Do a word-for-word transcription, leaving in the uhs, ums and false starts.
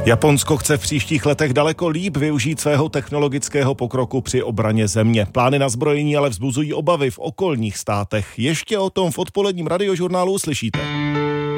Japonsko chce v příštích letech daleko líp využít svého technologického pokroku při obraně země. Plány na zbrojení ale vzbuzují obavy v okolních státech. Ještě o tom v odpoledním radiožurnálu slyšíte.